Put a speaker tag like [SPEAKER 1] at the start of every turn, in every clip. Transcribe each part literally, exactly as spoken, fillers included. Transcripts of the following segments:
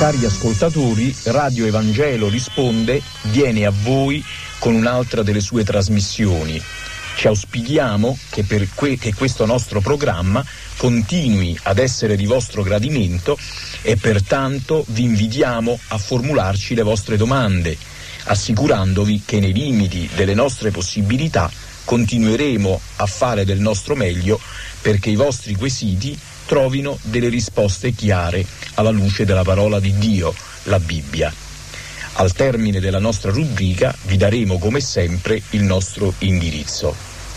[SPEAKER 1] Cari ascoltatori, Radio Evangelo Risponde viene a voi con un'altra delle sue trasmissioni. Ci auspichiamo che, per que- che questo nostro programma continui ad essere di vostro gradimento e pertanto vi invitiamo a formularci le vostre domande, assicurandovi che nei limiti delle nostre possibilità continueremo a fare del nostro meglio perché i vostri quesiti trovino delle risposte chiare alla luce della parola di Dio, la Bibbia. Al termine della nostra rubrica vi daremo come sempre il nostro indirizzo.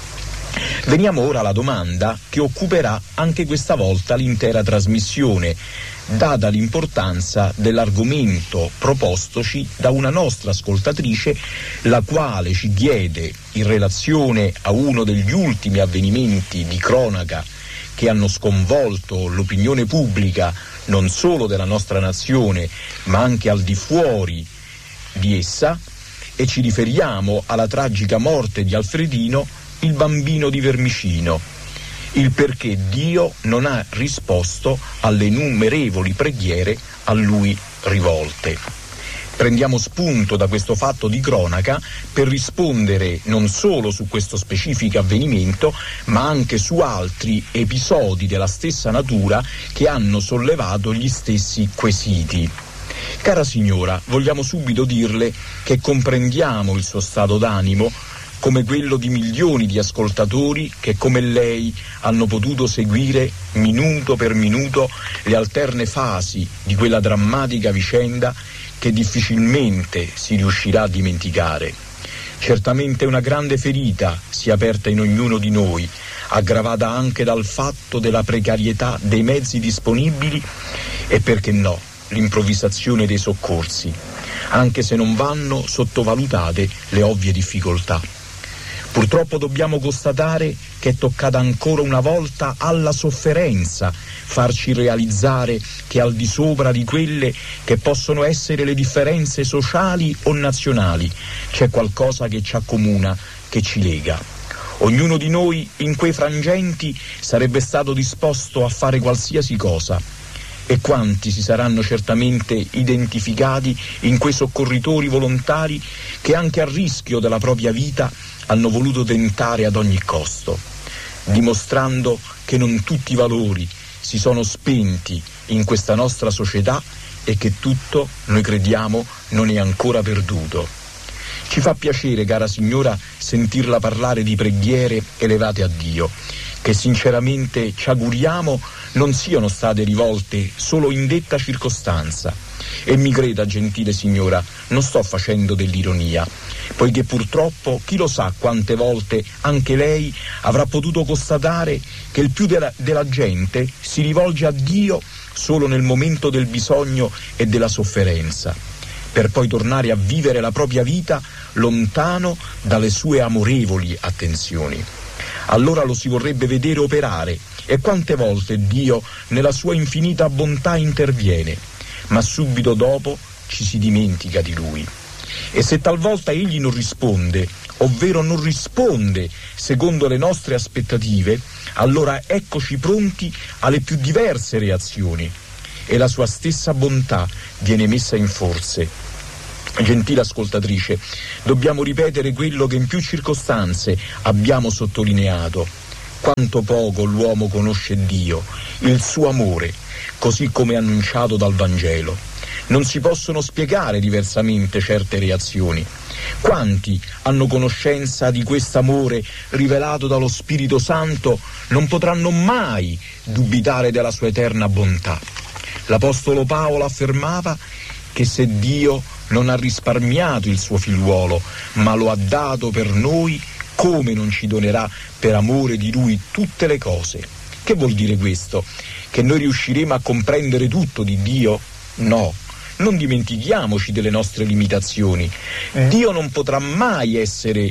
[SPEAKER 1] Veniamo ora alla domanda che occuperà anche questa volta l'intera trasmissione, data l'importanza dell'argomento propostoci da una nostra ascoltatrice, la quale ci chiede, in relazione a uno degli ultimi avvenimenti di cronaca che hanno sconvolto l'opinione pubblica non solo della nostra nazione ma anche al di fuori di essa, e ci riferiamo alla tragica morte di Alfredino, il bambino di Vermicino, il perché Dio non ha risposto alle innumerevoli preghiere a lui rivolte. Prendiamo spunto da questo fatto di cronaca per rispondere non solo su questo specifico avvenimento, ma anche su altri episodi della stessa natura che hanno sollevato gli stessi quesiti. Cara signora, vogliamo subito dirle che comprendiamo il suo stato d'animo, come quello di milioni di ascoltatori che come lei hanno potuto seguire minuto per minuto le alterne fasi di quella drammatica vicenda che difficilmente si riuscirà a dimenticare. Certamente una grande ferita si è aperta in ognuno di noi, aggravata anche dal fatto della precarietà dei mezzi disponibili e, perché no, l'improvvisazione dei soccorsi, anche se non vanno sottovalutate le ovvie difficoltà. Purtroppo dobbiamo constatare che è toccata ancora una volta alla sofferenza farci realizzare che al di sopra di quelle che possono essere le differenze sociali o nazionali c'è qualcosa che ci accomuna, che ci lega. Ognuno di noi in quei frangenti sarebbe stato disposto a fare qualsiasi cosa, e quanti si saranno certamente identificati in quei soccorritori volontari che anche a rischio della propria vita hanno voluto tentare ad ogni costo, dimostrando che non tutti i valori si sono spenti in questa nostra società e che tutto, noi crediamo, non è ancora perduto. Ci fa piacere, cara signora, sentirla parlare di preghiere elevate a Dio, che sinceramente ci auguriamo non siano state rivolte solo in detta circostanza. E mi creda, gentile signora, non sto facendo dell'ironia, poiché purtroppo chi lo sa quante volte anche lei avrà potuto constatare che il più della, della gente si rivolge a Dio solo nel momento del bisogno e della sofferenza, per poi tornare a vivere la propria vita lontano dalle sue amorevoli attenzioni. Allora lo si vorrebbe vedere operare, e quante volte Dio nella sua infinita bontà interviene, ma subito dopo ci si dimentica di Lui. E se talvolta Egli non risponde, ovvero non risponde secondo le nostre aspettative, allora eccoci pronti alle più diverse reazioni, e la sua stessa bontà viene messa in forze. Gentile ascoltatrice, dobbiamo ripetere quello che in più circostanze abbiamo sottolineato: quanto poco l'uomo conosce Dio, il suo amore, così come annunciato dal Vangelo. Non si possono spiegare diversamente certe reazioni. Quanti hanno conoscenza di quest'amore rivelato dallo Spirito Santo non potranno mai dubitare della sua eterna bontà. L'Apostolo Paolo affermava che se Dio non ha risparmiato il suo figliuolo, ma lo ha dato per noi, come non ci donerà per amore di Lui tutte le cose? Che vuol dire questo? Che noi riusciremo a comprendere tutto di Dio? No. Non dimentichiamoci delle nostre limitazioni. Dio non potrà mai essere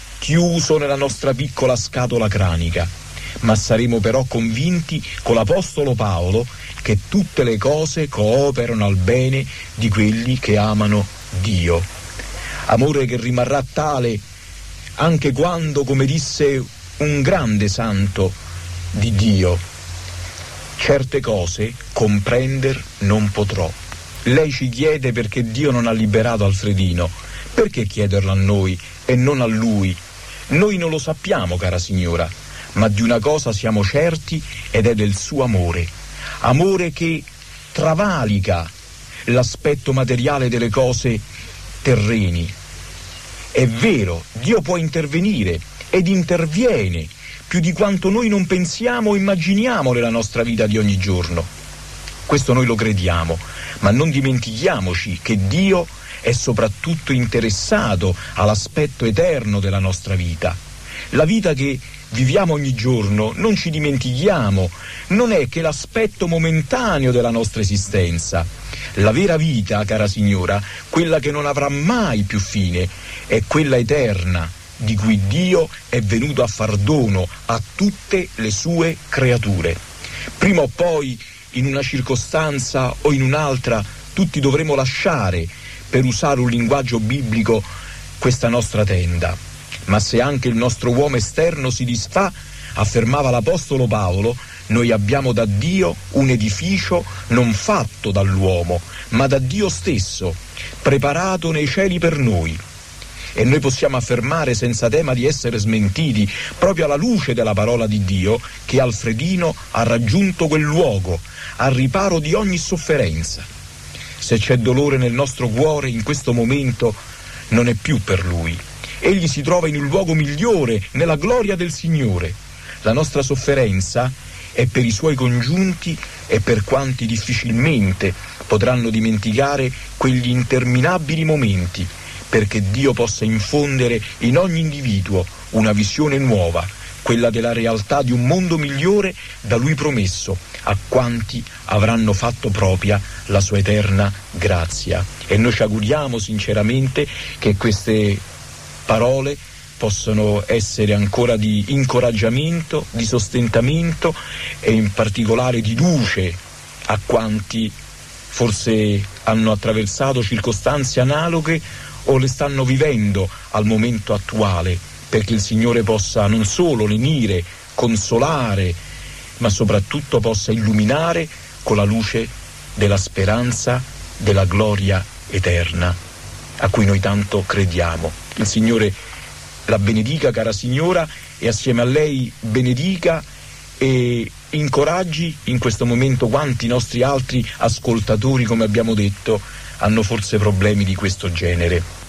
[SPEAKER 1] chiuso nella nostra piccola scatola cranica, ma saremo però convinti con l'Apostolo Paolo che tutte le cose cooperano al bene di quelli che amano Dio. Amore che rimarrà tale anche quando, come disse un grande santo di Dio, certe cose comprender non potrò, lei ci chiede perché Dio non ha liberato Alfredino. Perché chiederlo a noi e non a lui? Noi non lo sappiamo, cara signora, ma di una cosa siamo certi ed è del suo amore. Amore che travalica l'aspetto materiale delle cose terreni. È vero, Dio può intervenire ed interviene più di quanto noi non pensiamo o immaginiamo nella nostra vita di ogni giorno. Questo noi lo crediamo, ma non dimentichiamoci che Dio è soprattutto interessato all'aspetto eterno della nostra vita. La vita che viviamo ogni giorno, non ci dimentichiamo, non è che l'aspetto momentaneo della nostra esistenza. La vera vita, cara signora, quella che non avrà mai più fine, è quella eterna, di cui Dio è venuto a far dono a tutte le sue creature. Prima o poi, in una circostanza o in un'altra, tutti dovremo lasciare, per usare un linguaggio biblico, questa nostra tenda. Ma se anche il nostro uomo esterno si disfà, affermava l'Apostolo Paolo, noi abbiamo da Dio un edificio non fatto dall'uomo, ma da Dio stesso, preparato nei cieli per noi. E noi possiamo affermare senza tema di essere smentiti, proprio alla luce della parola di Dio, che Alfredino ha raggiunto quel luogo, al riparo di ogni sofferenza. Se c'è dolore nel nostro cuore in questo momento, non è più per lui. Egli si trova in un luogo migliore, nella gloria del Signore. La nostra sofferenza è per i suoi congiunti e per quanti difficilmente potranno dimenticare quegli interminabili momenti, perché Dio possa infondere in ogni individuo una visione nuova, quella della realtà di un mondo migliore da Lui promesso a quanti avranno fatto propria la sua eterna grazia. E noi ci auguriamo sinceramente che queste parole possano essere ancora di incoraggiamento, di sostentamento e in particolare di luce a quanti forse hanno attraversato circostanze analoghe o le stanno vivendo al momento attuale, perché il Signore possa non solo lenire, consolare, ma soprattutto possa illuminare con la luce della speranza, della gloria eterna, a cui noi tanto crediamo. Il Signore la benedica, cara signora, e assieme a lei benedica e incoraggi in questo momento quanti nostri altri ascoltatori, come abbiamo detto, hanno forse problemi di questo genere.